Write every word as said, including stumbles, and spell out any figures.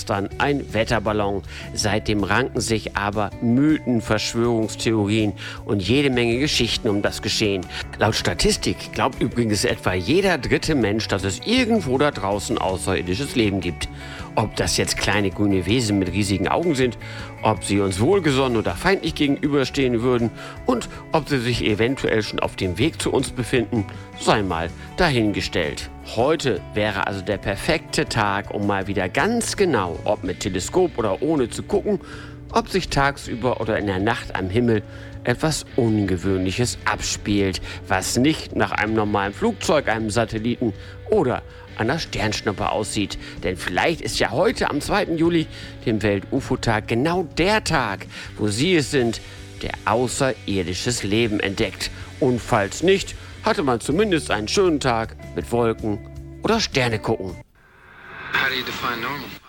gestern ein Wetterballon. Seitdem ranken sich aber Mythen, Verschwörungstheorien und jede Menge Geschichten um das Geschehen. Laut Statistik glaubt übrigens etwa jeder dritte Mensch, dass es irgendwo da draußen außerirdisches Leben gibt. Ob das jetzt kleine grüne Wesen mit riesigen Augen sind, ob sie uns wohlgesonnen oder feindlich gegenüberstehen würden und ob sie sich eventuell schon auf dem Weg zu uns befinden, sei mal dahingestellt. Heute wäre also der perfekte Tag, um mal wieder ganz genau, ob mit Teleskop oder ohne, zu gucken, ob sich tagsüber oder in der Nacht am Himmel etwas Ungewöhnliches abspielt, was nicht nach einem normalen Flugzeug, einem Satelliten oder einer Sternschnuppe aussieht. Denn vielleicht ist ja heute am zweiten Juli, dem Welt-U F O-Tag, genau der Tag, wo Sie es sind, der außerirdisches Leben entdeckt. Und falls nicht, hatte man zumindest einen schönen Tag mit Wolken oder Sterne gucken. How do you define normal?